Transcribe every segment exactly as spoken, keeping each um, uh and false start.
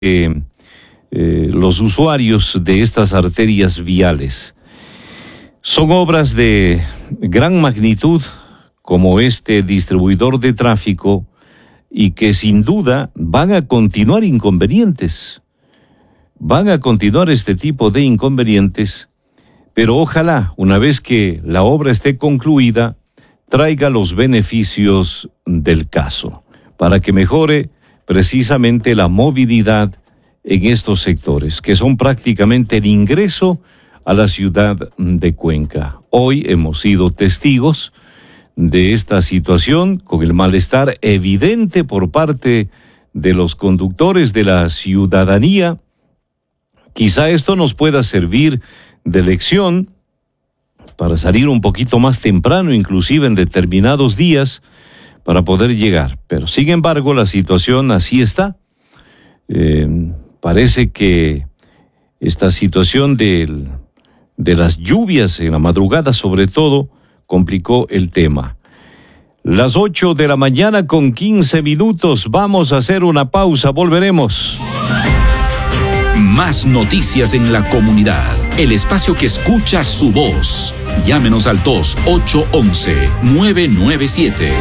eh, eh, los usuarios de estas arterias viales. Son obras de gran magnitud como este distribuidor de tráfico y que sin duda van a continuar inconvenientes. Van a continuar este tipo de inconvenientes, pero ojalá, una vez que la obra esté concluida, traiga los beneficios del caso, para que mejore precisamente la movilidad en estos sectores, que son prácticamente el ingreso a la ciudad de Cuenca. Hoy hemos sido testigos de esta situación, con el malestar evidente por parte de los conductores, de la ciudadanía. Quizá esto nos pueda servir de lección para salir un poquito más temprano, inclusive en determinados días, para poder llegar. Pero sin embargo, la situación así está. Eh, parece que esta situación del, de las lluvias en la madrugada, sobre todo, complicó el tema. Las ocho de la mañana con quince minutos. Vamos a hacer una pausa. Volveremos. Más noticias en la comunidad. El espacio que escucha su voz. Llámenos al dos ocho once, nueve nueve siete.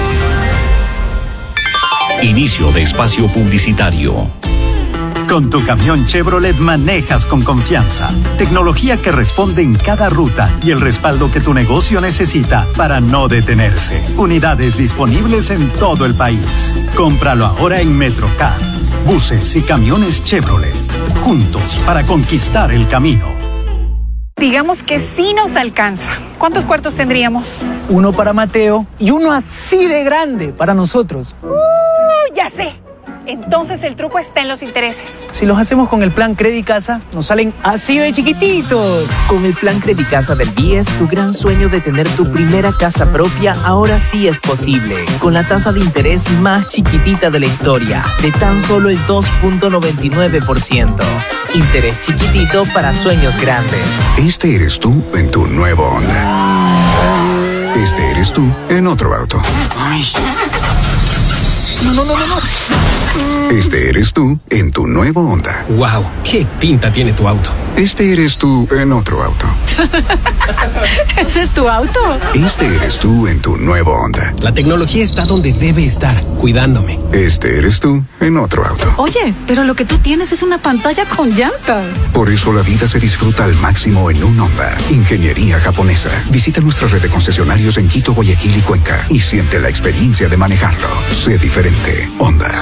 Inicio de espacio publicitario. Con tu camión Chevrolet manejas con confianza. Tecnología que responde en cada ruta y el respaldo que tu negocio necesita para no detenerse. Unidades disponibles en todo el país. Cómpralo ahora en Metrocar. Buses y camiones Chevrolet. Juntos para conquistar el camino. Digamos que sí nos alcanza. ¿Cuántos cuartos tendríamos? Uno para Mateo y uno así de grande para nosotros. ¡Uh! Ya sé. Entonces el truco está en los intereses. Si los hacemos con el plan Credicasa, nos salen así de chiquititos. Con el plan Credicasa del B I E S, tu gran sueño de tener tu primera casa propia ahora sí es posible. Con la tasa de interés más chiquitita de la historia, de tan solo el dos punto noventa y nueve por ciento. Interés chiquitito para sueños grandes. Este eres tú en tu nuevo Honda. Este eres tú en otro auto. Ay. No, no, no, no, no. Este eres tú en tu nuevo Honda. Wow, qué pinta tiene tu auto. Este eres tú en otro auto. ¿Ese es tu auto? Este eres tú en tu nuevo Honda. La tecnología está donde debe estar, cuidándome. Este eres tú en otro auto. Oye, pero lo que tú tienes es una pantalla con llantas. Por eso la vida se disfruta al máximo en un Honda. Ingeniería japonesa. Visita nuestra red de concesionarios en Quito, Guayaquil y Cuenca y siente la experiencia de manejarlo. Sé diferente. Honda.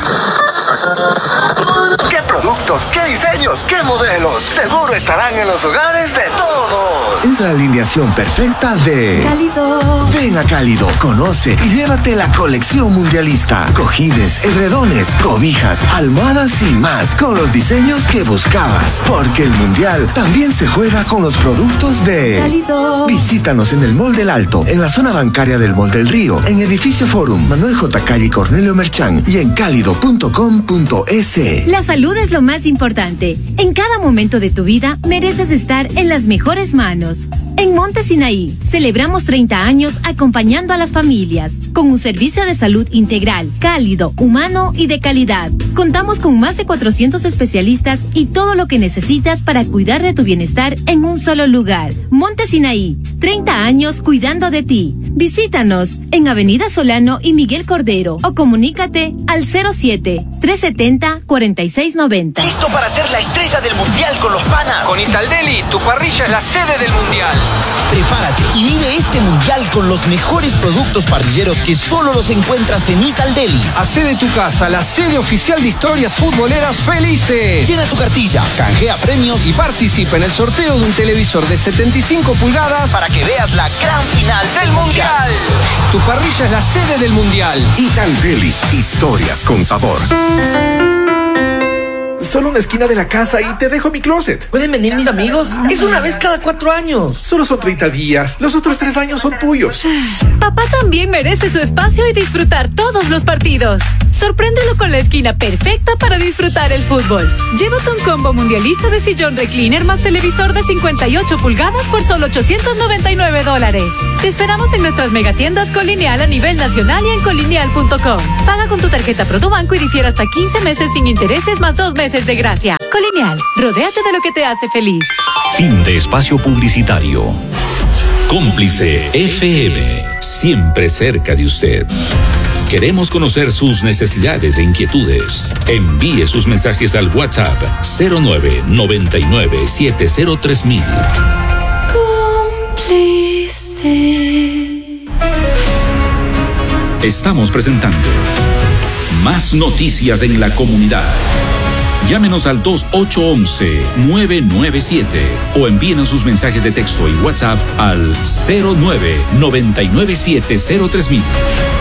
¿Qué productos, qué diseños, qué modelos? Seguro estarán en los hogares de todos. Es la alineación perfecta de Cálido. Ven a Cálido, conoce y llévate la colección mundialista. Cojines, edredones, cobijas, almohadas y más, con los diseños que buscabas. Porque el mundial también se juega con los productos de Cálido. Visítanos en el Mall del Alto, en la zona bancaria del Mall del Río, en Edificio Forum, Manuel J. Calle y Cornelio Merchán y en cálido punto com punto es. La salud es lo más importante. En cada momento de tu vida mereces estar en las mejores manos. En Monte Sinaí celebramos treinta años acompañando a las familias con un servicio de salud integral, cálido, humano y de calidad. Contamos con más de cuatrocientos especialistas y todo lo que necesitas para cuidar de tu bienestar en un solo lugar. Monte Sinaí, treinta años cuidando de ti. Visítanos en Avenida Solano y Miguel Cordero o comunícate al cero siete, tres setenta, cuarenta y seis noventa. ¿Listo para ser la estrella del mundial con los panas? Con Italdeli, tu parrilla es la sede del mundial. Prepárate y vive este mundial con los mejores productos parrilleros que solo los encuentras en Italdeli. Hacé de tu casa la sede oficial de historias futboleras felices. Llena tu cartilla, canjea premios y participa en el sorteo de un televisor de setenta y cinco pulgadas para que veas la gran final del mundial. Tu parrilla es la sede del mundial. Italdeli, historias con sabor. Solo una esquina de la casa y te dejo mi closet. ¿Pueden venir mis amigos? Es una vez cada cuatro años. Solo son treinta días. Los otros tres años son tuyos. Papá también merece su espacio y disfrutar todos los partidos. Sorpréndelo con la esquina perfecta para disfrutar el fútbol. Llévate un combo mundialista de sillón recliner más televisor de cincuenta y ocho pulgadas por solo ochocientos noventa y nueve dólares. Te esperamos en nuestras megatiendas Colineal a nivel nacional y en colineal punto com. Paga con tu tarjeta ProduBanco y difiere hasta quince meses sin intereses más dos meses meses de gracia. Colineal, rodéate de lo que te hace feliz. Fin de espacio publicitario. Cómplice F M, siempre cerca de usted. Queremos conocer sus necesidades e inquietudes. Envíe sus mensajes al WhatsApp cero nueve noventa y nueve setenta tres mil. Cómplice. Estamos presentando Más Noticias en la Comunidad. Llámenos al dos ocho uno uno nueve nueve siete o envíenos sus mensajes de texto y WhatsApp al cero nueve noventa y nueve setenta tres mil.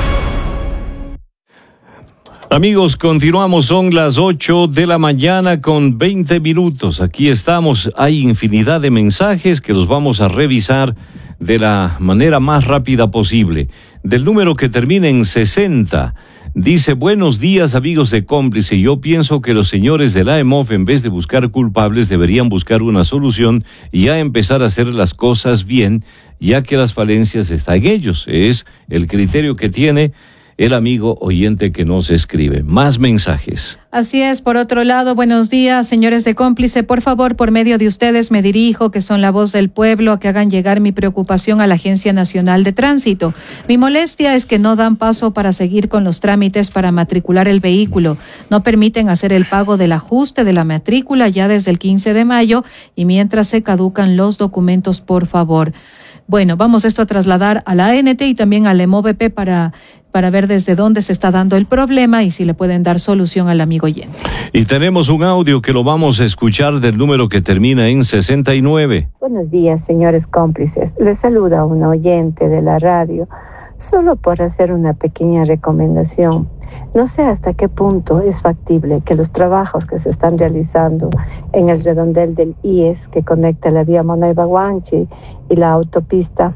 Amigos, continuamos, son las ocho de la mañana con veinte minutos. Aquí estamos, hay infinidad de mensajes que los vamos a revisar de la manera más rápida posible. Del número que termina en sesenta, dice: buenos días, amigos de Cómplice. Yo pienso que los señores de la E M O F, en vez de buscar culpables, deberían buscar una solución y ya empezar a hacer las cosas bien, ya que las falencias están en ellos. Es el criterio que tiene el amigo oyente que nos escribe. Más mensajes. Así es. Por otro lado, buenos días, señores de Cómplice. Por favor, por medio de ustedes me dirijo, que son la voz del pueblo, a que hagan llegar mi preocupación a la Agencia Nacional de Tránsito. Mi molestia es que no dan paso para seguir con los trámites para matricular el vehículo. No permiten hacer el pago del ajuste de la matrícula ya desde el quince de mayo y mientras se caducan los documentos, por favor. Bueno, vamos esto a trasladar a la A N T y también al E M O V P para... para ver desde dónde se está dando el problema y si le pueden dar solución al amigo oyente. Y tenemos un audio que lo vamos a escuchar del número que termina en sesenta y nueve. Buenos días, señores cómplices. Les saluda un oyente de la radio, solo por hacer una pequeña recomendación. No sé hasta qué punto es factible que los trabajos que se están realizando en el redondel del I E S, que conecta la vía Monaiba-Guanchi y la autopista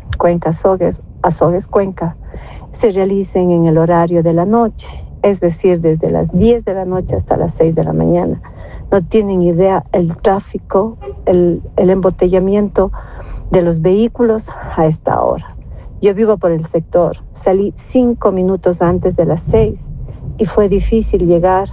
Cuenca-Azogues-Cuenca, se realicen en el horario de la noche, es decir, desde las diez de la noche hasta las seis de la mañana. No tienen idea el tráfico, el, el embotellamiento de los vehículos a esta hora. Yo vivo por el sector, salí cinco minutos antes de las seis y fue difícil llegar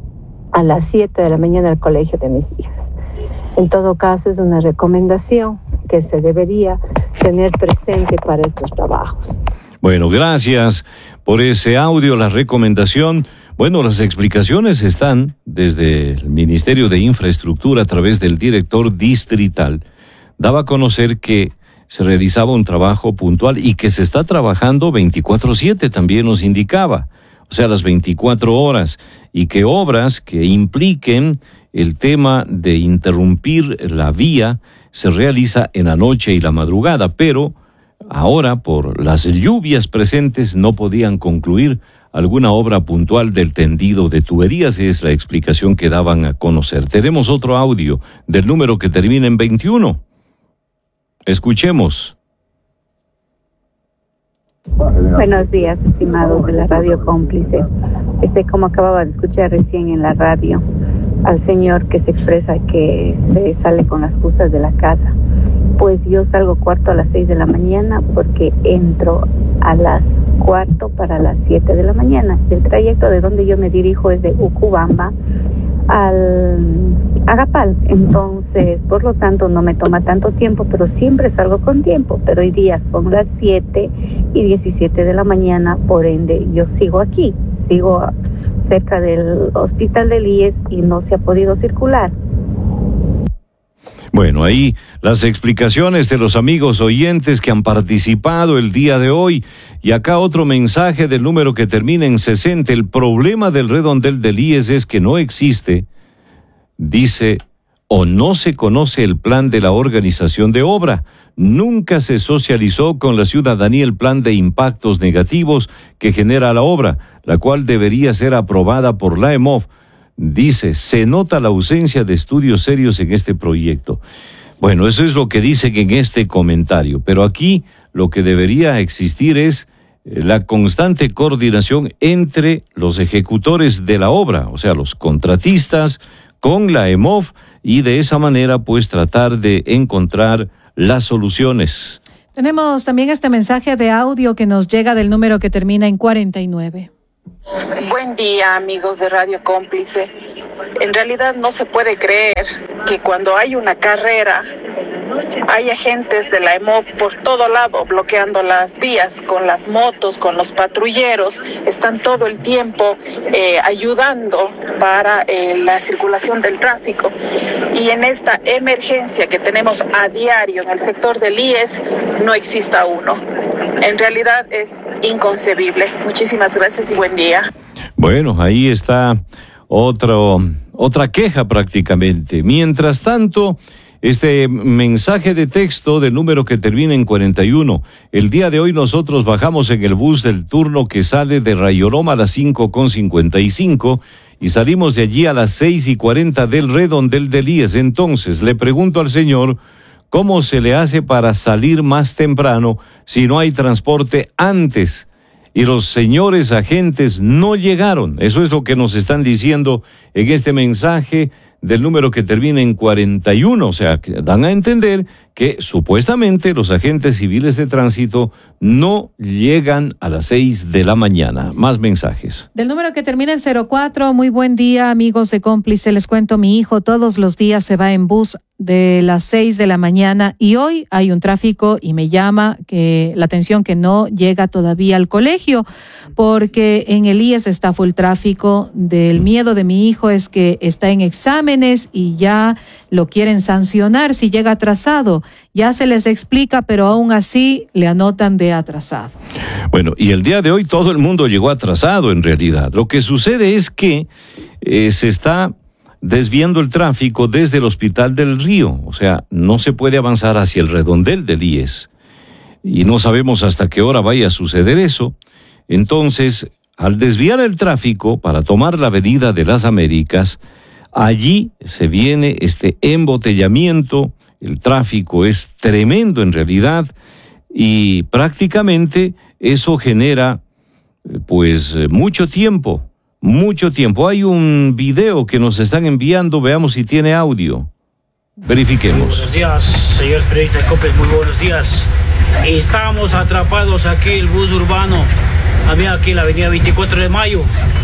a las siete de la mañana al colegio de mis hijas. En todo caso, es una recomendación que se debería tener presente para estos trabajos. Bueno, gracias por ese audio, la recomendación. Bueno, las explicaciones están desde el Ministerio de Infraestructura a través del director distrital. Daba a conocer que se realizaba un trabajo puntual y que se está trabajando veinticuatro siete, también nos indicaba. O sea, las veinticuatro horas, y que obras que impliquen el tema de interrumpir la vía se realiza en la noche y la madrugada, pero ahora, por las lluvias presentes, no podían concluir alguna obra puntual del tendido de tuberías. Es la explicación que daban a conocer. Tenemos otro audio del número que termina en veintiuno. Escuchemos. Buenos días, estimados de la radio Cómplice. Este, como acababa de escuchar recién en la radio al señor que se expresa que se sale con las justas de la casa. Pues yo salgo cuarto a las seis de la mañana porque entro a las cuarto para las siete de la mañana. El trayecto de donde yo me dirijo es de Ucubamba al Agapal. Entonces, por lo tanto, no me toma tanto tiempo, pero siempre salgo con tiempo. Pero hoy día son las siete y diecisiete de la mañana, por ende, yo sigo aquí. Sigo cerca del hospital del I E S y no se ha podido circular. Bueno, ahí las explicaciones de los amigos oyentes que han participado el día de hoy. Y acá otro mensaje del número que termina en sesenta. El problema del redondel del I E S es que no existe, dice, o no se conoce el plan de la organización de obra. Nunca se socializó con la ciudadanía el plan de impactos negativos que genera la obra, la cual debería ser aprobada por la E M O F. Dice, se nota la ausencia de estudios serios en este proyecto. Bueno, eso es lo que dicen en este comentario, pero aquí lo que debería existir es la constante coordinación entre los ejecutores de la obra, o sea, los contratistas, con la E M O F, y de esa manera pues tratar de encontrar las soluciones. Tenemos también este mensaje de audio que nos llega del número que termina en cuarenta y nueve. Buen día, amigos de Radio Cómplice. En realidad no se puede creer que cuando hay una carrera hay agentes de la E M O V por todo lado bloqueando las vías con las motos, con los patrulleros. Están todo el tiempo eh, ayudando para eh, la circulación del tráfico. Y en esta emergencia que tenemos a diario en el sector del I E S no exista uno. En realidad es inconcebible. Muchísimas gracias y buen día. Bueno, ahí está otro, otra queja prácticamente. Mientras tanto, este mensaje de texto del número que termina en cuarenta y uno. El día de hoy nosotros bajamos en el bus del turno que sale de Rayoroma a las cinco con cincuenta y cinco y salimos de allí a las seis y cuarenta del redondel del I E S. Entonces, le pregunto al señor, ¿cómo se le hace para salir más temprano si no hay transporte antes? Y los señores agentes no llegaron. Eso es lo que nos están diciendo en este mensaje del número que termina en cuarenta y uno. O sea, que dan a entender que supuestamente los agentes civiles de tránsito no llegan a las seis de la mañana. Más mensajes. Del número que termina en cero cuatro, muy buen día, amigos de Cómplice. Les cuento, mi hijo todos los días se va en bus de las seis de la mañana y hoy hay un tráfico y me llama que la atención que no llega todavía al colegio porque en el I E S está full tráfico. Del miedo de mi hijo es que está en exámenes y ya lo quieren sancionar si llega atrasado. Ya se les explica, pero aún así le anotan de atrasado. Bueno, y el día de hoy todo el mundo llegó atrasado en realidad. Lo que sucede es que eh, se está desviando el tráfico desde el Hospital del Río. O sea, no se puede avanzar hacia el redondel del I E S. Y no sabemos hasta qué hora vaya a suceder eso. Entonces, al desviar el tráfico para tomar la Avenida de las Américas, allí se viene este embotellamiento. El tráfico es tremendo en realidad y prácticamente eso genera pues mucho tiempo. Mucho tiempo. Hay un video que nos están enviando, veamos si tiene audio. Verifiquemos. Muy buenos días, señores periodistas de Copes, muy buenos días. Estamos atrapados aquí, el bus urbano, había aquí la avenida veinticuatro de mayo,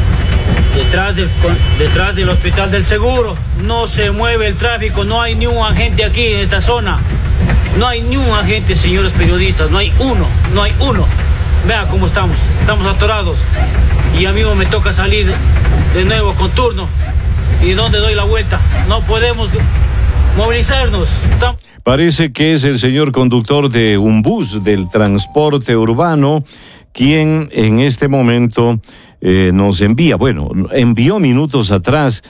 detrás del, detrás del Hospital del Seguro. No se mueve el tráfico, no hay ni un agente aquí en esta zona. No hay ni un agente, señores periodistas, no hay uno, no hay uno. Vea cómo estamos, estamos atorados. Y a mí me toca salir de nuevo con turno. ¿Y dónde doy la vuelta? No podemos movilizarnos. Parece que es el señor conductor de un bus del transporte urbano quien en este momento eh, nos envía, bueno, envió minutos atrás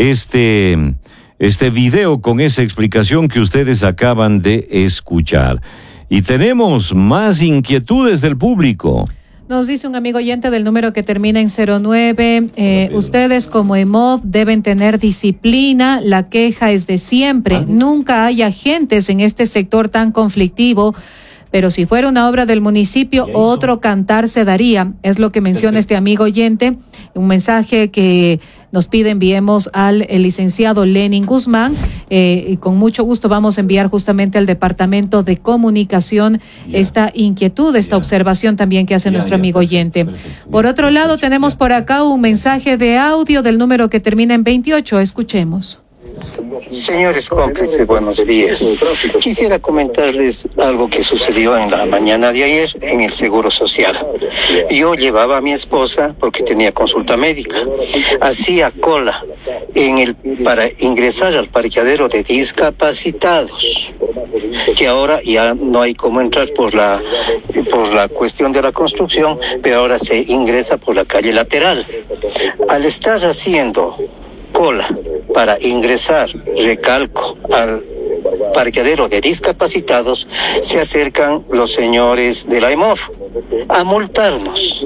este, este video con esa explicación que ustedes acaban de escuchar. Y tenemos más inquietudes del público. Nos dice un amigo oyente del número que termina en cero nueve, eh, ustedes como E M O V deben tener disciplina, la queja es de siempre, ah. Nunca hay agentes en este sector tan conflictivo, pero si fuera una obra del municipio, otro cantar se daría, es lo que menciona este amigo oyente, un mensaje que nos pide enviemos al el licenciado Lenin Guzmán, eh, y con mucho gusto vamos a enviar justamente al Departamento de Comunicación yeah. esta inquietud, esta yeah. observación también que hace yeah, nuestro yeah, amigo perfecto, oyente. Perfecto, por otro perfecto, lado, tenemos yeah. por acá un mensaje de audio del número que termina en veintiocho, escuchemos. Señores cómplices, buenos días. Quisiera comentarles algo que sucedió en la mañana de ayer en el Seguro Social. Yo llevaba a mi esposa porque tenía consulta médica. Hacía cola en el para ingresar al parqueadero de discapacitados, que ahora ya no hay cómo entrar por la por la cuestión de la construcción, pero ahora se ingresa por la calle lateral. Al estar haciendo cola para ingresar, recalco, al parqueadero de discapacitados, se acercan los señores de la E M O V a multarnos.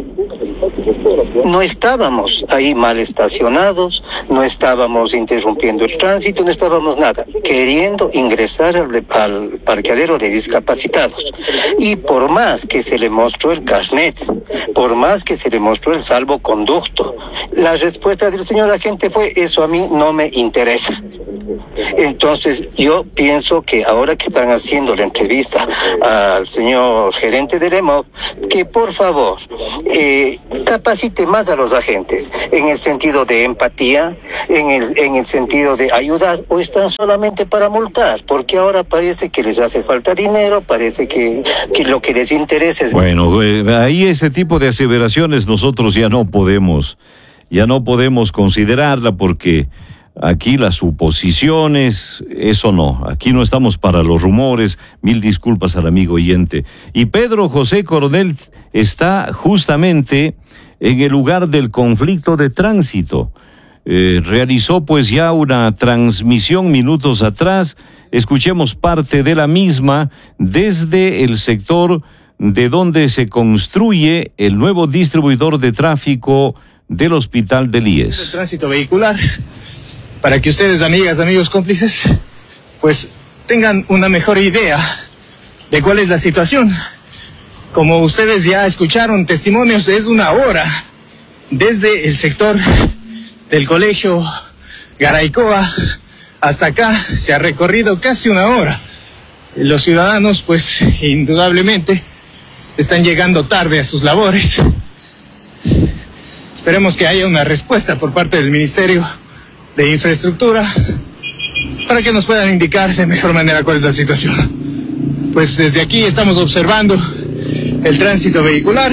No estábamos ahí mal estacionados, no estábamos interrumpiendo el tránsito, no estábamos nada, queriendo ingresar al, al parqueadero de discapacitados. Y por más que se le mostró el carnet, por más que se le mostró el salvoconducto, la respuesta del señor agente fue: eso a mí no me interesa. Entonces, yo pienso que ahora que están haciendo la entrevista al señor gerente del E M O P, que por favor eh, capacite más a los agentes en el sentido de empatía, en el, en el sentido de ayudar, o están solamente para multar, porque ahora parece que les hace falta dinero, parece que, que lo que les interesa es... Bueno, eh, ahí ese tipo de aseveraciones nosotros ya no podemos, ya no podemos considerarla, porque aquí las suposiciones, eso no, aquí no estamos para los rumores. Mil disculpas al amigo oyente. Y Pedro José Coronel está justamente en el lugar del conflicto de tránsito. Eh, realizó pues ya una transmisión minutos atrás. Escuchemos parte de la misma desde el sector de donde se construye el nuevo distribuidor de tráfico del Hospital del I E S. El tránsito vehicular, para que ustedes, amigas, amigos cómplices, pues tengan una mejor idea de cuál es la situación. Como ustedes ya escucharon testimonios, es una hora desde el sector del colegio Garaycoa hasta acá, se ha recorrido casi una hora. Los ciudadanos, pues, indudablemente, están llegando tarde a sus labores. Esperemos que haya una respuesta por parte del Ministerio de Infraestructura para que nos puedan indicar de mejor manera cuál es la situación. Pues desde aquí estamos observando el tránsito vehicular,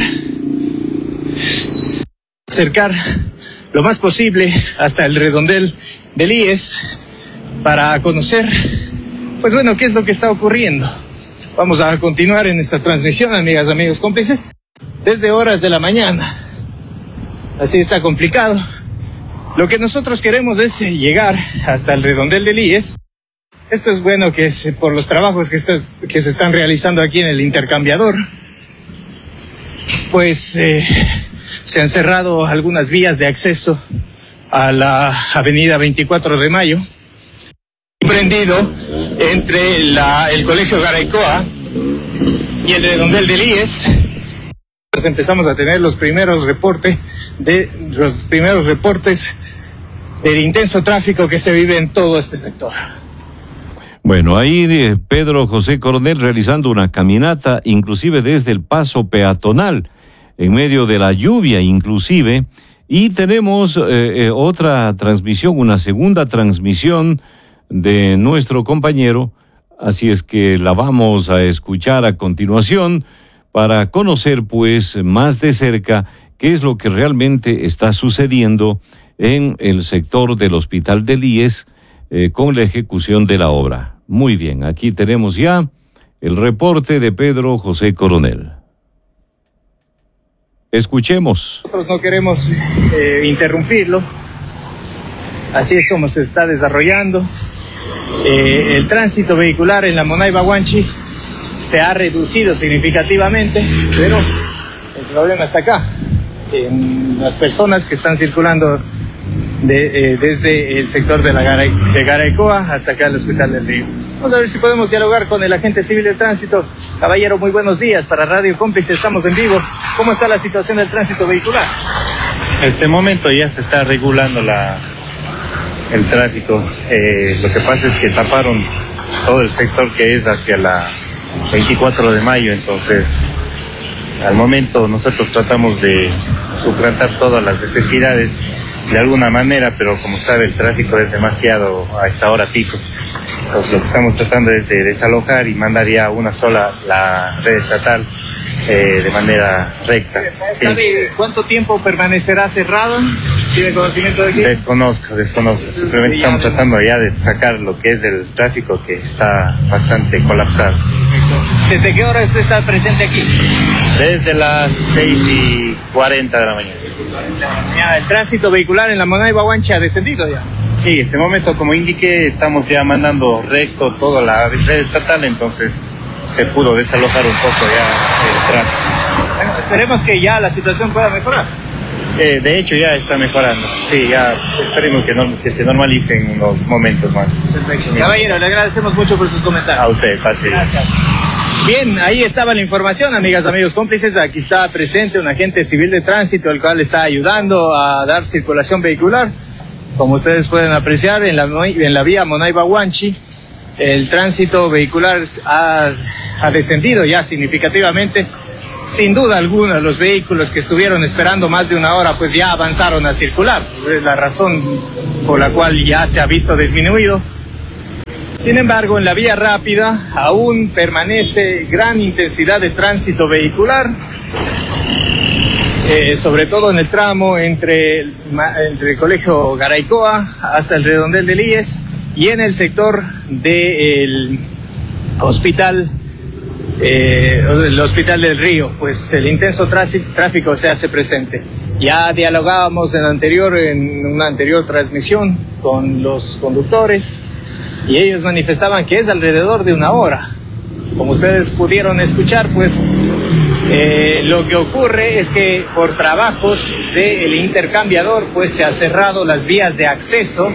acercar lo más posible hasta el redondel del I E S para conocer, pues bueno, qué es lo que está ocurriendo. Vamos a continuar en esta transmisión, amigas, amigos cómplices, desde horas de la mañana. Así está complicado. Lo que nosotros queremos es llegar hasta el redondel del I E S. Esto es bueno que es por los trabajos que se, que se están realizando aquí en el intercambiador. Pues eh, se han cerrado algunas vías de acceso a la avenida veinticuatro de mayo. Prendido entre la, el colegio Garaycoa y el redondel del I E S. Pues empezamos a tener los primeros reportes de los primeros reportes del intenso tráfico que se vive en todo este sector. Bueno, ahí eh, Pedro José Coronel realizando una caminata, inclusive desde el paso peatonal, en medio de la lluvia inclusive, y tenemos eh, eh, otra transmisión, una segunda transmisión de nuestro compañero, así es que la vamos a escuchar a continuación para conocer pues más de cerca qué es lo que realmente está sucediendo en el sector del Hospital del I E S eh, con la ejecución de la obra. Muy bien, aquí tenemos ya el reporte de Pedro José Coronel. Escuchemos. Nosotros no queremos eh, interrumpirlo. Así es como se está desarrollando. Eh, el tránsito vehicular en la Monaiba Guanchi se ha reducido significativamente, pero el problema está acá, en las personas que están circulando de, eh, desde el sector de la Garay, de Garaycoa hasta acá al Hospital del Río. Vamos a ver si podemos dialogar con el agente civil de tránsito. Caballero, muy buenos días, para Radio Cómplice estamos en vivo. ¿Cómo está la situación del tránsito vehicular? En este momento ya se está regulando la, el tráfico. Eh, lo que pasa es que taparon todo el sector que es hacia la veinticuatro de mayo, entonces al momento nosotros tratamos de suplantar todas las necesidades de alguna manera, pero como sabe el tráfico es demasiado a esta hora pico. Entonces lo que estamos tratando es de desalojar y mandar ya una sola la red estatal eh, de manera recta. ¿Sabe sí. cuánto tiempo permanecerá cerrado? ¿Tiene conocimiento de qué? Desconozco, desconozco. Simplemente estamos tratando ya de sacar lo que es el tráfico que está bastante colapsado. ¿Desde qué hora usted está presente aquí? Desde las seis y cuarenta de la mañana. Ya, el tránsito vehicular en la Monaiba Guanchi ha descendido ya. Sí, este momento, como indiqué, estamos ya mandando recto toda la red estatal, entonces se pudo desalojar un poco ya el tráfico. Bueno, esperemos que ya la situación pueda mejorar. Eh, de hecho ya está mejorando, sí, ya esperemos que, no, que se normalicen unos momentos más. Perfecto. Caballero, le agradecemos mucho por sus comentarios. A usted, pase. Gracias. Bien, ahí estaba la información, amigas, amigos cómplices. Aquí está presente un agente civil de tránsito, el cual está ayudando a dar circulación vehicular. Como ustedes pueden apreciar, en la, en la vía Monaiba-Huanchi, el tránsito vehicular ha, ha descendido ya significativamente. Sin duda alguna, los vehículos que estuvieron esperando más de una hora, pues ya avanzaron a circular. Es la razón por la cual ya se ha visto disminuido. Sin embargo, en la vía rápida aún permanece gran intensidad de tránsito vehicular, eh, sobre todo en el tramo entre el, entre el Colegio Garaycoa hasta el Redondel del I E S y en el sector del hospital Eh, el Hospital del Río, pues el intenso tráfico se hace presente. Ya dialogábamos en anterior en una anterior transmisión con los conductores y ellos manifestaban que es alrededor de una hora. Como ustedes pudieron escuchar, pues eh, lo que ocurre es que por trabajos del intercambiador, pues se ha cerrado las vías de acceso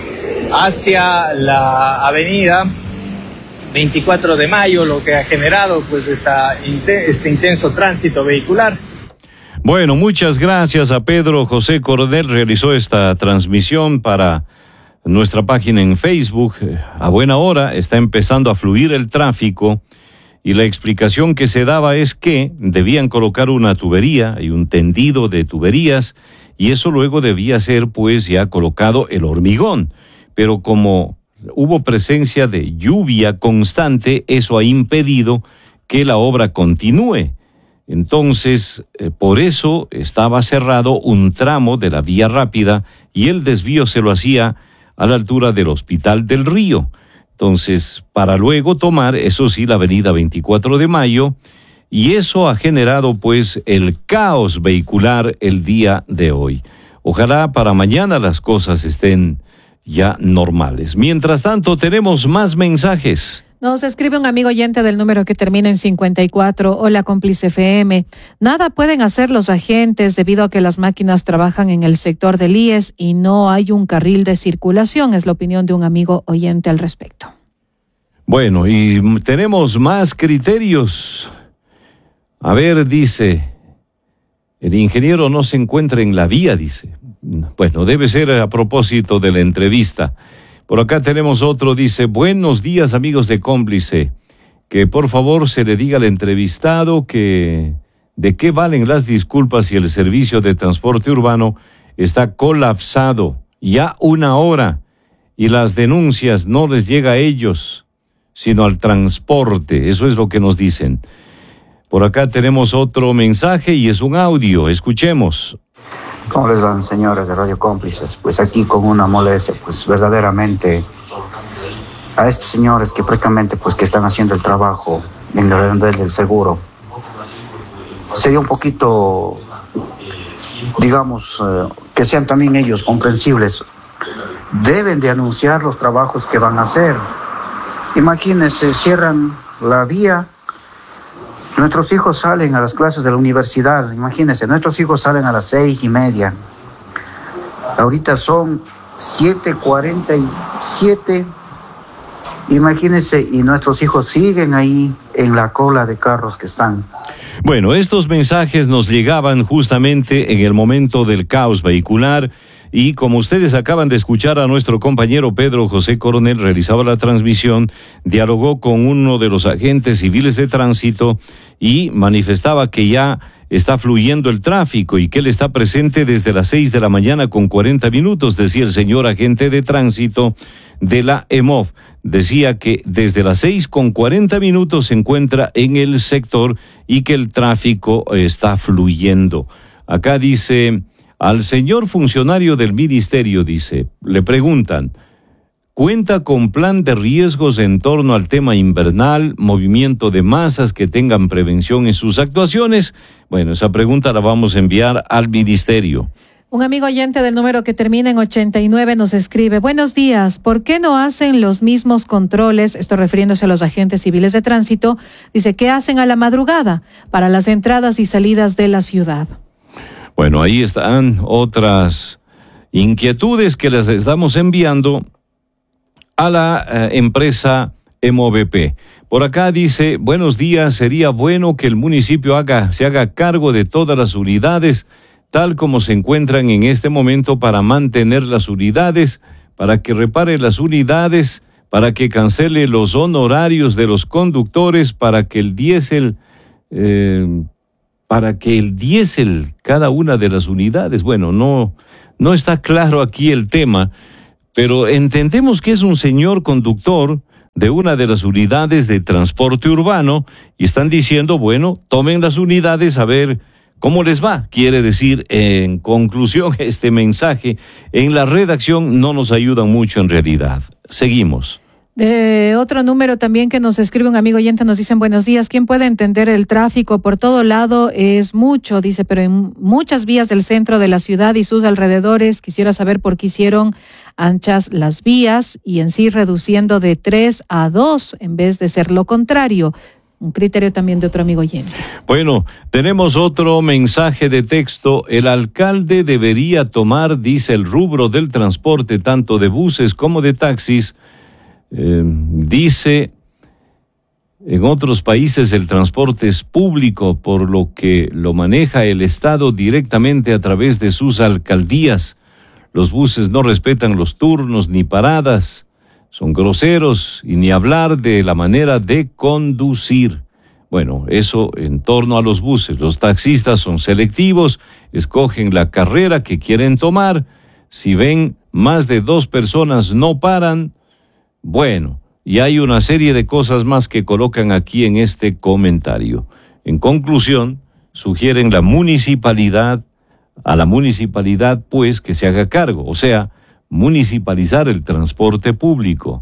hacia la avenida veinticuatro de mayo, lo que ha generado pues esta, este intenso tránsito vehicular. Bueno, muchas gracias a Pedro José Coronel, realizó esta transmisión para nuestra página en Facebook. A buena hora está empezando a fluir el tráfico y la explicación que se daba es que debían colocar una tubería y un tendido de tuberías y eso luego debía ser pues ya colocado el hormigón, pero como hubo presencia de lluvia constante, eso ha impedido que la obra continúe. Entonces, eh, por eso estaba cerrado un tramo de la vía rápida y el desvío se lo hacía a la altura del Hospital del Río. Entonces, para luego tomar, eso sí, la avenida veinticuatro de mayo, y eso ha generado pues el caos vehicular el día de hoy. Ojalá para mañana las cosas estén ya normales. Mientras tanto, tenemos más mensajes. Nos escribe un amigo oyente del número que termina en cincuenta y cuatro. Hola, Cómplice F M. Nada pueden hacer los agentes debido a que las máquinas trabajan en el sector del I E S y no hay un carril de circulación. Es la opinión de un amigo oyente al respecto. Bueno, y tenemos más criterios. A ver, dice, el ingeniero no se encuentra en la vía, dice. Bueno, debe ser a propósito de la entrevista. Por acá tenemos otro, dice, buenos días amigos de Cómplice, que por favor se le diga al entrevistado que de qué valen las disculpas si el servicio de transporte urbano está colapsado ya una hora y las denuncias no les llega a ellos, sino al transporte. Eso es lo que nos dicen. Por acá tenemos otro mensaje y es un audio, escuchemos. ¿Cómo les van, señores de Radio Cómplices? Pues aquí con una molestia, pues verdaderamente a estos señores que prácticamente pues que están haciendo el trabajo en el redondel del seguro. Sería un poquito, digamos, eh, que sean también ellos comprensibles. Deben de anunciar los trabajos que van a hacer. Imagínense, cierran la vía. Nuestros hijos salen a las clases de la universidad, imagínense, nuestros hijos salen a las seis y media. Ahorita son siete cuarenta y siete, imagínense, y nuestros hijos siguen ahí en la cola de carros que están. Bueno, estos mensajes nos llegaban justamente en el momento del caos vehicular. Y como ustedes acaban de escuchar a nuestro compañero Pedro José Coronel, realizaba la transmisión, dialogó con uno de los agentes civiles de tránsito y manifestaba que ya está fluyendo el tráfico y que él está presente desde las seis de la mañana con cuarenta minutos, decía el señor agente de tránsito de la E M O F. Decía que desde las seis con cuarenta minutos se encuentra en el sector y que el tráfico está fluyendo. Acá dice... Al señor funcionario del ministerio, dice, le preguntan, ¿cuenta con plan de riesgos en torno al tema invernal, movimiento de masas que tengan prevención en sus actuaciones? Bueno, esa pregunta la vamos a enviar al ministerio. Un amigo oyente del número que termina en ochenta y nueve nos escribe, buenos días, ¿por qué no hacen los mismos controles? Esto refiriéndose a los agentes civiles de tránsito. Dice, ¿qué hacen a la madrugada para las entradas y salidas de la ciudad? Bueno, ahí están otras inquietudes que les estamos enviando a la eh, empresa M O V P. Por acá dice, buenos días, sería bueno que el municipio haga, se haga cargo de todas las unidades, tal como se encuentran en este momento para mantener las unidades para que repare las unidades, para que cancele los honorarios de los conductores, para que el diésel, eh, para que el diésel, cada una de las unidades, bueno, no, no está claro aquí el tema, pero entendemos que es un señor conductor de una de las unidades de transporte urbano y están diciendo, bueno, tomen las unidades a ver cómo les va. Quiere decir, en conclusión, este mensaje en la redacción no nos ayuda mucho en realidad. Seguimos. De otro número también que nos escribe un amigo oyente, nos dicen buenos días. ¿Quién puede entender el tráfico? Por todo lado es mucho, dice, pero en muchas vías del centro de la ciudad y sus alrededores, quisiera saber por qué hicieron anchas las vías y en sí reduciendo de tres a dos en vez de ser lo contrario. Un criterio también de otro amigo oyente. Bueno, tenemos otro mensaje de texto. El alcalde debería tomar, dice, el rubro del transporte, tanto de buses como de taxis. Eh, dice, en otros países el transporte es público, por lo que lo maneja el Estado directamente a través de sus alcaldías. Los buses no respetan los turnos ni paradas, son groseros, y ni hablar de la manera de conducir. Bueno, eso en torno a los buses. Los taxistas son selectivos, escogen la carrera que quieren tomar. Si ven más de dos personas no paran. Bueno, y hay una serie de cosas más que colocan aquí en este comentario. En conclusión, sugieren la municipalidad, a la municipalidad pues que se haga cargo, o sea, municipalizar el transporte público.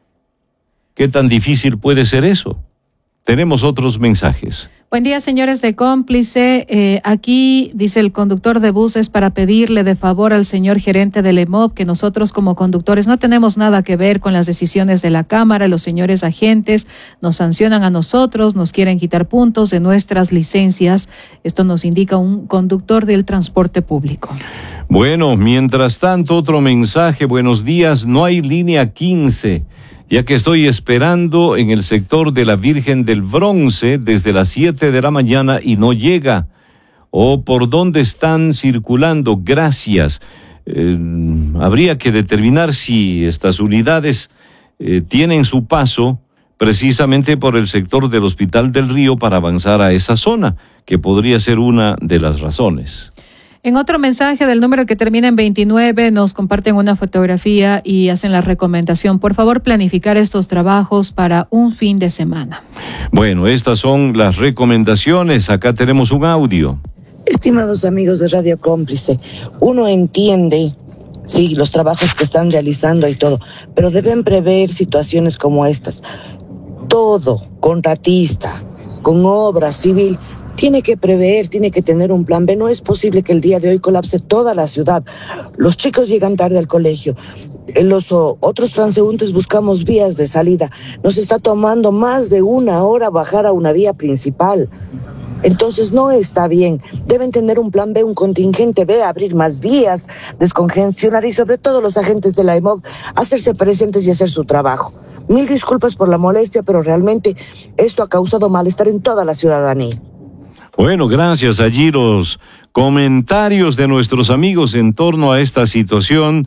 ¿Qué tan difícil puede ser eso? Tenemos otros mensajes. Buen día, señores de Cómplice. Eh, aquí dice el conductor de buses para pedirle de favor al señor gerente del E M O B que nosotros como conductores no tenemos nada que ver con las decisiones de la Cámara. Los señores agentes nos sancionan a nosotros, nos quieren quitar puntos de nuestras licencias. Esto nos indica un conductor del transporte público. Bueno, mientras tanto, otro mensaje. Buenos días, no hay línea quince. Ya que estoy esperando en el sector de la Virgen del Bronce desde las siete de la mañana y no llega. ¿O por dónde están circulando? Gracias. Eh, habría que determinar si estas unidades eh, tienen su paso precisamente por el sector del Hospital del Río para avanzar a esa zona, que podría ser una de las razones. En otro mensaje del número que termina en veintinueve nos comparten una fotografía y hacen la recomendación. Por favor, planificar estos trabajos para un fin de semana. Bueno, estas son las recomendaciones. Acá tenemos un audio. Estimados amigos de Radio Cómplice, uno entiende, sí, los trabajos que están realizando y todo, pero deben prever situaciones como estas. Todo contratista, con obra civil, tiene que prever, tiene que tener un plan B. No es posible que el día de hoy colapse toda la ciudad. Los chicos llegan tarde al colegio. Los o, otros transeúntes buscamos vías de salida. Nos está tomando más de una hora bajar a una vía principal. Entonces no está bien. Deben tener un plan B, un contingente B, abrir más vías, descongestionar y sobre todo los agentes de la E M O B hacerse presentes y hacer su trabajo. Mil disculpas por la molestia, pero realmente esto ha causado malestar en toda la ciudadanía. Bueno, gracias. Allí los comentarios de nuestros amigos en torno a esta situación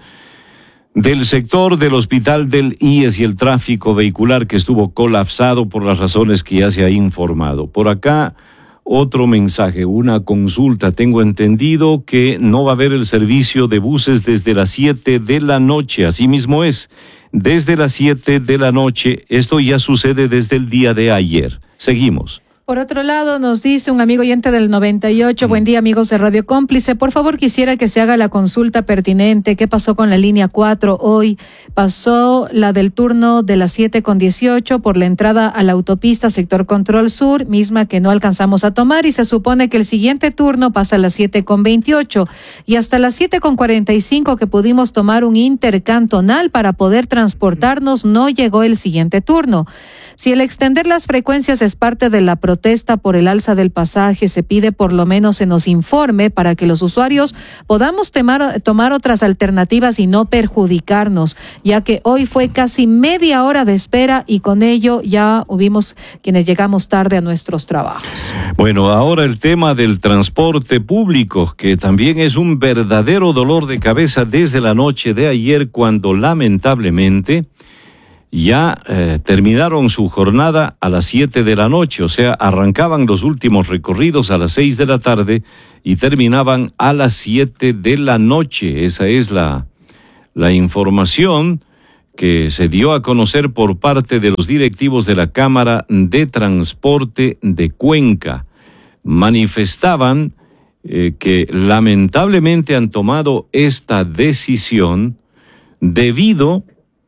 del sector del Hospital del I E S y el tráfico vehicular que estuvo colapsado por las razones que ya se ha informado. Por acá, otro mensaje, una consulta. Tengo entendido que no va a haber el servicio de buses desde las siete de la noche. Así mismo es, desde las siete de la noche. Esto ya sucede desde el día de ayer. Seguimos. Por otro lado, nos dice un amigo oyente del noventa y ocho, buen día amigos de Radio Cómplice, por favor quisiera que se haga la consulta pertinente. ¿Qué pasó con la línea cuatro hoy? Pasó la del turno de las siete con dieciocho por la entrada a la autopista sector Control Sur, misma que no alcanzamos a tomar, y se supone que el siguiente turno pasa a las siete con veintiocho y hasta las siete con cuarenta y cinco que pudimos tomar un intercantonal para poder transportarnos, no llegó el siguiente turno. Si el extender las frecuencias es parte de la protesta por el alza del pasaje, se pide por lo menos se nos informe para que los usuarios podamos temar, tomar otras alternativas y no perjudicarnos, ya que hoy fue casi media hora de espera y con ello ya hubimos quienes llegamos tarde a nuestros trabajos. Bueno, ahora el tema del transporte público, que también es un verdadero dolor de cabeza desde la noche de ayer, cuando lamentablemente ya eh, terminaron su jornada a las siete de la noche, o sea, arrancaban los últimos recorridos a las seis de la tarde y terminaban a las siete de la noche. Esa es la, la información que se dio a conocer por parte de los directivos de la Cámara de Transporte de Cuenca. Manifestaban eh, que lamentablemente han tomado esta decisión debido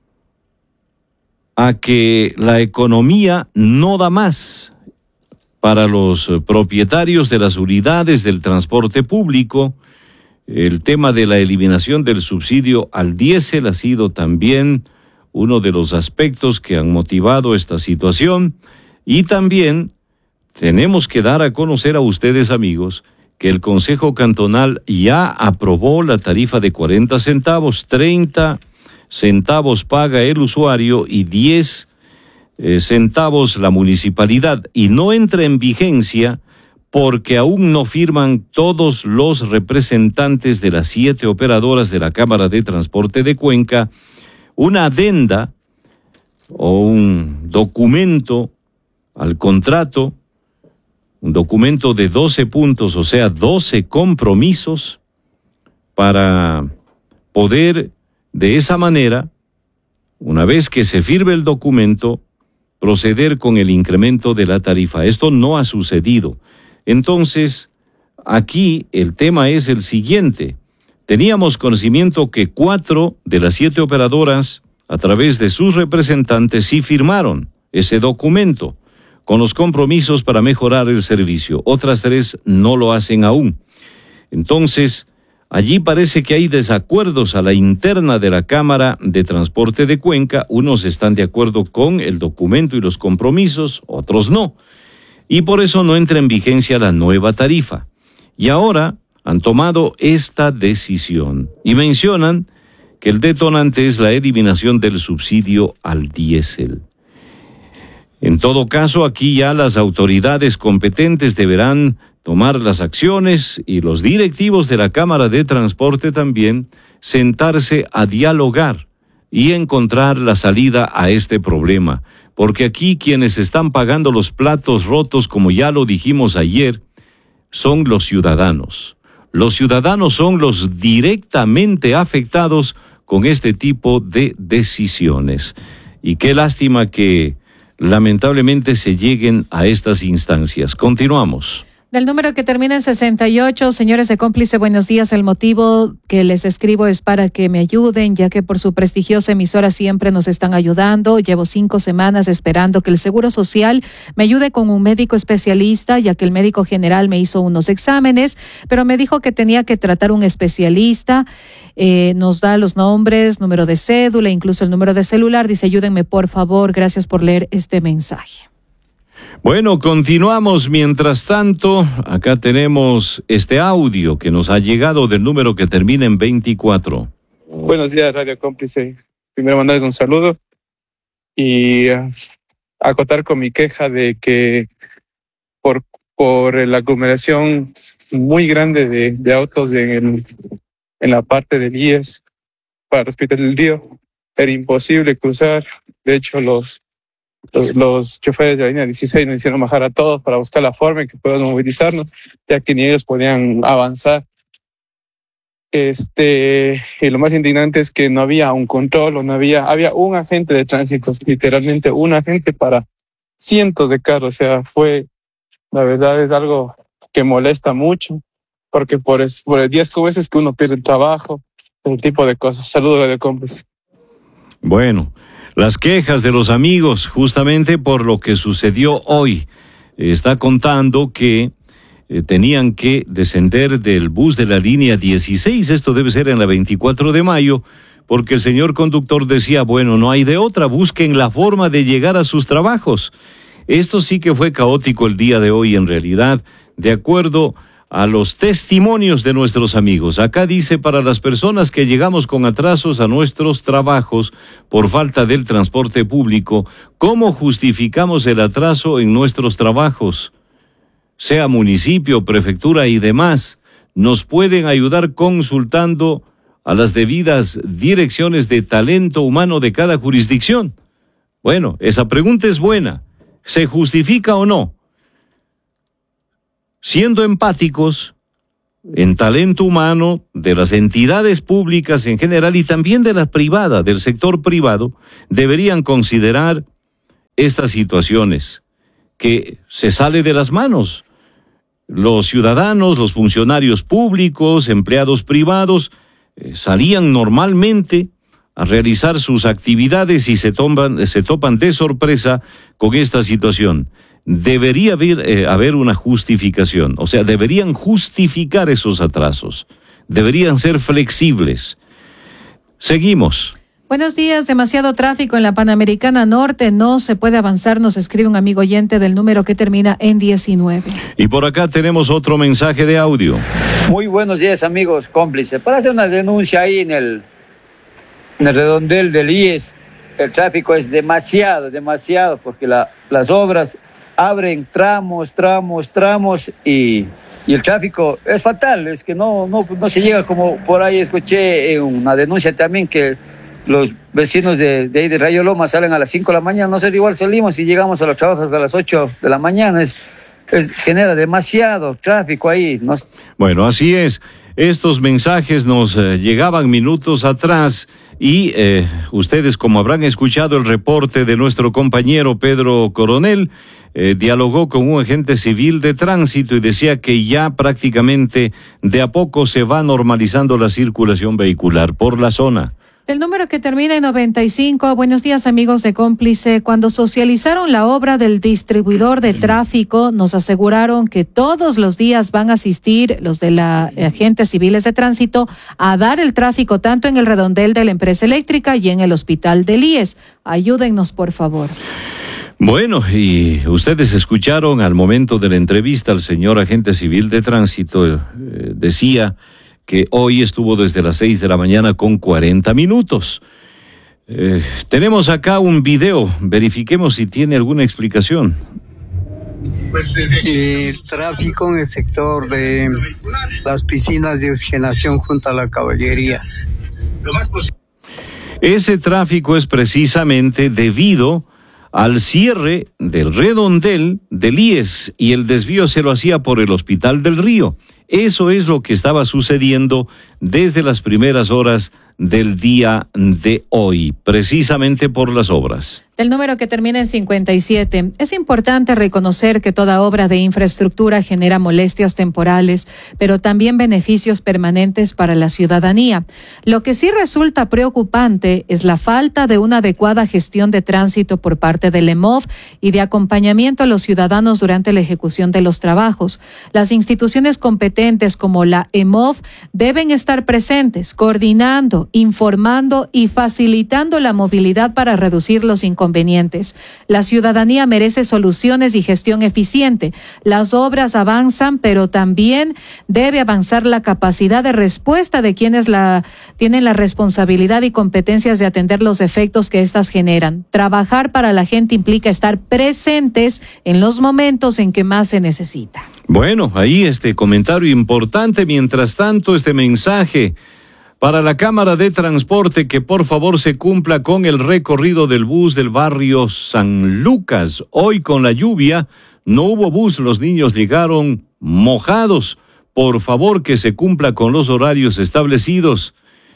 a que la economía no da más para los propietarios de las unidades del transporte público. El tema de la eliminación del subsidio al diésel ha sido también uno de los aspectos que han motivado esta situación, y también tenemos que dar a conocer a ustedes, amigos, que el Consejo Cantonal ya aprobó la tarifa de cuarenta centavos, treinta centavos paga el usuario y diez eh, centavos la municipalidad, y no entra en vigencia porque aún no firman todos los representantes de las siete operadoras de la Cámara de Transporte de Cuenca una adenda o un documento al contrato, un documento de doce puntos, o sea, doce compromisos, para poder de esa manera, una vez que se firme el documento, proceder con el incremento de la tarifa. Esto no ha sucedido. Entonces, aquí el tema es el siguiente. Teníamos conocimiento que cuatro de las siete operadoras, a través de sus representantes, sí firmaron ese documento con los compromisos para mejorar el servicio. Otras tres no lo hacen aún. Entonces, allí parece que hay desacuerdos a la interna de la Cámara de Transporte de Cuenca. Unos están de acuerdo con el documento y los compromisos, otros no. Y por eso no entra en vigencia la nueva tarifa. Y ahora han tomado esta decisión y mencionan que el detonante es la eliminación del subsidio al diésel. En todo caso, aquí ya las autoridades competentes deberán tomar las acciones, y los directivos de la Cámara de Transporte también sentarse a dialogar y encontrar la salida a este problema, porque aquí quienes están pagando los platos rotos, como ya lo dijimos ayer, son los ciudadanos. Los ciudadanos son los directamente afectados con este tipo de decisiones. Y qué lástima que lamentablemente se lleguen a estas instancias. Continuamos. Del número que termina en sesenta y ocho, señores de Cómplice, buenos días. El motivo que les escribo es para que me ayuden, ya que por su prestigiosa emisora siempre nos están ayudando. Llevo cinco semanas esperando que el Seguro Social me ayude con un médico especialista, ya que el médico general me hizo unos exámenes, pero me dijo que tenía que tratar un especialista. Eh, nos da los nombres, número de cédula, incluso el número de celular. Dice, ayúdenme por favor. Gracias por leer este mensaje. Bueno, continuamos. Mientras tanto, acá tenemos este audio que nos ha llegado del número que termina en veinticuatro. Buenos días, Radio Cómplice. Primero mandarles un saludo y uh, acotar con mi queja de que por, por la aglomeración muy grande de, de autos en, el, en la parte del I E S para el Hospital del Río, era imposible cruzar. De hecho, los Los, los choferes de la línea dieciséis nos hicieron bajar a todos para buscar la forma en que podamos movilizarnos, ya que ni ellos podían avanzar. Este, y lo más indignante es que no había un control, o no había, había un agente de tránsito, literalmente un agente para cientos de carros. O sea, fue, la verdad es algo que molesta mucho, porque por, es, por el diez veces que uno pierde el trabajo, ese tipo de cosas. Saludos de Cómplice. Bueno, las quejas de los amigos, justamente por lo que sucedió hoy. Está contando que eh, tenían que descender del bus de la línea dieciséis, esto debe ser en la veinticuatro de mayo, porque el señor conductor decía, bueno, no hay de otra, busquen la forma de llegar a sus trabajos. Esto sí que fue caótico el día de hoy, en realidad, de acuerdo a los testimonios de nuestros amigos. Acá dice, para las personas que llegamos con atrasos a nuestros trabajos por falta del transporte público, ¿cómo justificamos el atraso en nuestros trabajos? Sea municipio, prefectura y demás, nos pueden ayudar consultando a las debidas direcciones de talento humano de cada jurisdicción. Bueno, esa pregunta es buena. ¿Se justifica o no? Siendo empáticos en talento humano de las entidades públicas en general y también de la privada, del sector privado, deberían considerar estas situaciones que se sale de las manos. Los ciudadanos, los funcionarios públicos, empleados privados, eh, salían normalmente a realizar sus actividades y se toman, se topan de sorpresa con esta situación. Debería haber, eh, haber una justificación, o sea, deberían justificar esos atrasos, deberían ser flexibles. Seguimos. Buenos días, demasiado tráfico en la Panamericana Norte, no se puede avanzar, nos escribe un amigo oyente del número que termina en diecinueve. Y por acá tenemos otro mensaje de audio. Muy buenos días, amigos cómplices. Para hacer una denuncia ahí en el, en el redondel del I E S, el tráfico es demasiado, demasiado, porque la, las obras abren tramos, tramos, tramos y, y el tráfico es fatal, es que no, no, no se llega, como por ahí escuché en una denuncia también que los vecinos de, de ahí de Rayo Loma salen a las cinco de la mañana, no sé, igual salimos y llegamos a los trabajos a las ocho de la mañana, es, es genera demasiado tráfico ahí. ¿No? Bueno, así es, estos mensajes nos eh, llegaban minutos atrás. Y eh, ustedes, como habrán escuchado el reporte de nuestro compañero Pedro Coronel, eh, dialogó con un agente civil de tránsito y decía que ya prácticamente de a poco se va normalizando la circulación vehicular por la zona. El número que termina en noventa y cinco, buenos días amigos de Cómplice. Cuando socializaron la obra del distribuidor de tráfico, nos aseguraron que todos los días van a asistir los de la agentes civiles de tránsito a dar el tráfico tanto en el redondel de la empresa eléctrica y en el hospital del I E S. Ayúdennos, por favor. Bueno, y ustedes escucharon al momento de la entrevista al señor agente civil de tránsito, eh, decía que hoy estuvo desde las seis de la mañana con cuarenta minutos. Eh, tenemos acá un video, verifiquemos si tiene alguna explicación. El tráfico en el sector de las piscinas de oxigenación junto a la caballería. Ese tráfico es precisamente debido al cierre del redondel del I E S y el desvío se lo hacía por el Hospital del Río. Eso es lo que estaba sucediendo desde las primeras horas del día de hoy, precisamente por las obras. El número que termina en cincuenta y siete. Es importante reconocer que toda obra de infraestructura genera molestias temporales, pero también beneficios permanentes para la ciudadanía. Lo que sí resulta preocupante es la falta de una adecuada gestión de tránsito por parte del E M O V y de acompañamiento a los ciudadanos durante la ejecución de los trabajos. Las instituciones competentes como la E M O V deben estar presentes, coordinando, informando y facilitando la movilidad para reducir los inconvenientes. La ciudadanía merece soluciones y gestión eficiente. Las obras avanzan, pero también debe avanzar la capacidad de respuesta de quienes la, tienen la responsabilidad y competencias de atender los efectos que éstas generan. Trabajar para la gente implica estar presentes en los momentos en que más se necesita. Bueno, ahí este comentario importante. Mientras tanto, este mensaje para la Cámara de Transporte, que por favor se cumpla con el recorrido del bus del barrio San Lucas. Hoy con la lluvia no hubo bus, los niños llegaron mojados. Por favor que se cumpla con los horarios establecidos.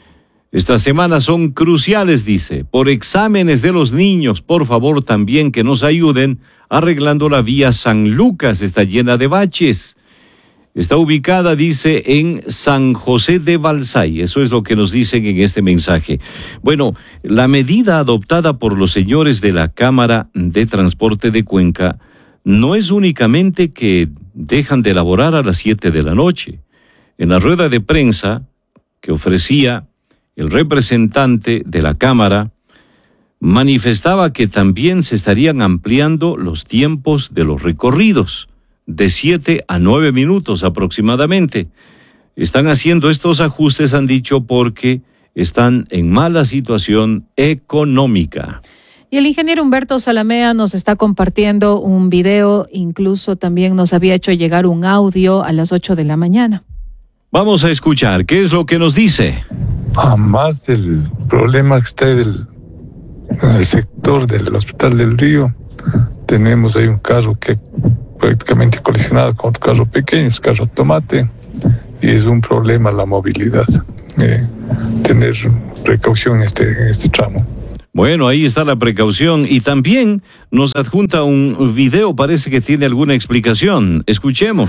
Estas semanas son cruciales, dice, por exámenes de los niños. Por favor también que nos ayuden arreglando la vía San Lucas, está llena de baches. Está ubicada, dice, en San José de Balsay. Eso es lo que nos dicen en este mensaje. Bueno, la medida adoptada por los señores de la Cámara de Transporte de Cuenca no es únicamente que dejan de elaborar a las siete de la noche. En la rueda de prensa que ofrecía el representante de la Cámara, manifestaba que también se estarían ampliando los tiempos de los recorridos, de siete a nueve minutos aproximadamente. Están haciendo estos ajustes, han dicho, porque están en mala situación económica. Y el ingeniero Humberto Zalamea nos está compartiendo un video, incluso también nos había hecho llegar un audio a las ocho de la mañana. Vamos a escuchar qué es lo que nos dice. A más del problema que está del, en el sector del Hospital del Río, tenemos ahí un carro que prácticamente colisionado con otro carro pequeño, es carro tomate, y es un problema la movilidad. Eh, tener precaución en este, en este tramo. Bueno, ahí está la precaución y también nos adjunta un video, parece que tiene alguna explicación. Escuchemos.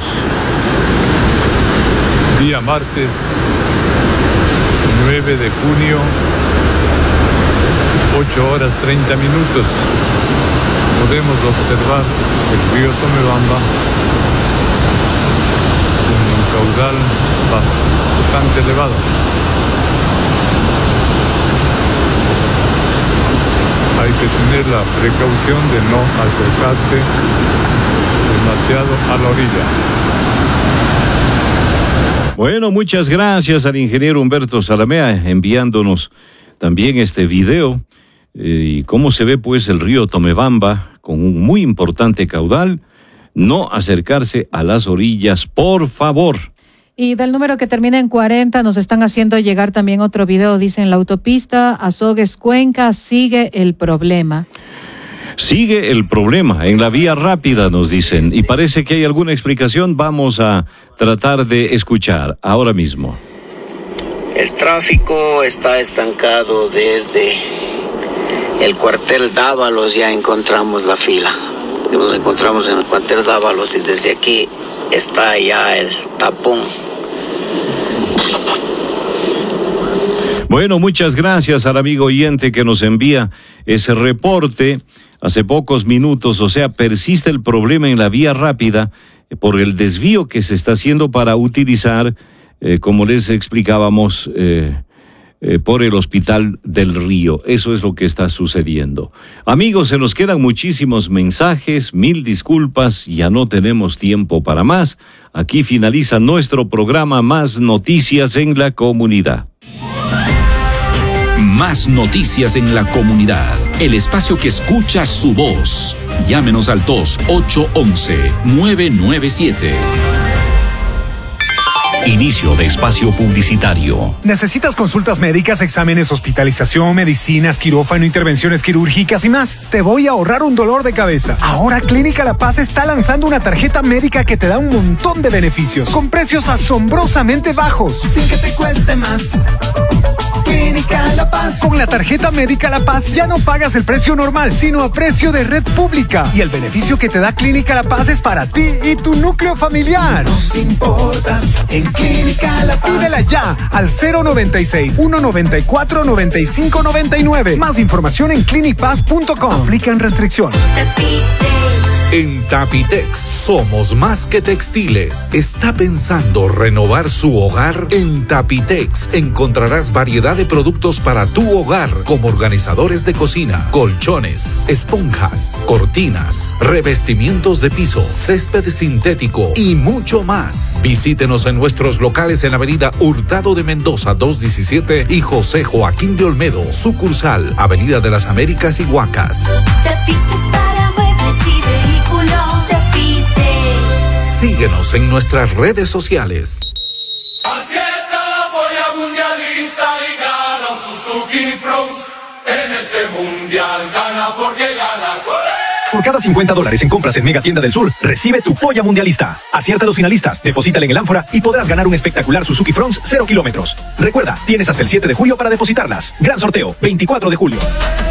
Día martes nueve de junio, ocho horas treinta minutos. Podemos observar el río Tomebamba con un caudal bastante elevado. Hay que tener la precaución de no acercarse demasiado a la orilla. Bueno, muchas gracias al ingeniero Humberto Zalamea enviándonos también este video eh, y cómo se ve pues el río Tomebamba con un muy importante caudal. No acercarse a las orillas, por favor. Y del número que termina en cuarenta nos están haciendo llegar también otro video. Dicen, la autopista Azogues Cuenca sigue el problema. Sigue el problema en la vía rápida, nos dicen. Y parece que hay alguna explicación. Vamos a tratar de escuchar ahora mismo. El tráfico está estancado desde el cuartel Dávalos. Ya encontramos la fila. Nos encontramos en el cuartel Dávalos y desde aquí está ya el tapón. Bueno, muchas gracias al amigo oyente que nos envía ese reporte hace pocos minutos. O sea, persiste el problema en la vía rápida por el desvío que se está haciendo para utilizar, eh, como les explicábamos, eh, eh, por el Hospital del Río. Eso es lo que está sucediendo. Amigos, se nos quedan muchísimos mensajes, mil disculpas, ya no tenemos tiempo para más. Aquí finaliza nuestro programa Más Noticias en la Comunidad. Más noticias en la comunidad. El espacio que escucha su voz. Llámenos al dos ocho once nueve nueve siete. Inicio de espacio publicitario. ¿Necesitas consultas médicas, exámenes, hospitalización, medicinas, quirófano, intervenciones quirúrgicas y más? Te voy a ahorrar un dolor de cabeza. Ahora Clínica La Paz está lanzando una tarjeta médica que te da un montón de beneficios, con precios asombrosamente bajos, sin que te cueste más. Clínica La Paz. Con la tarjeta médica La Paz ya no pagas el precio normal, sino a precio de red pública. Y el beneficio que te da Clínica La Paz es para ti y tu núcleo familiar. Nos importas en Clínica La Paz. Pídela ya al cero noventa y seis, ciento noventa y cuatro, noventa y cinco noventa y nueve. Más información en clinicpaz punto com. Aplican restricciones. En Tapitex somos más que textiles. ¿Está pensando renovar su hogar? En Tapitex encontrarás variedad de productos para tu hogar, como organizadores de cocina, colchones, esponjas, cortinas, revestimientos de piso, césped sintético y mucho más. Visítenos en nuestros locales en la avenida Hurtado de Mendoza doscientos diecisiete y José Joaquín de Olmedo, sucursal Avenida de las Américas y Huacas. Síguenos en nuestras redes sociales. Acierta la polla mundialista y gana Suzuki Fronts. En este mundial gana porque ganas. Por cada cincuenta dólares en compras en Mega Tienda del Sur, recibe tu polla mundialista. Acierta a los finalistas, deposítale en el ánfora y podrás ganar un espectacular Suzuki Fronts cero kilómetros. Recuerda, tienes hasta el siete de julio para depositarlas. Gran sorteo, veinticuatro de julio.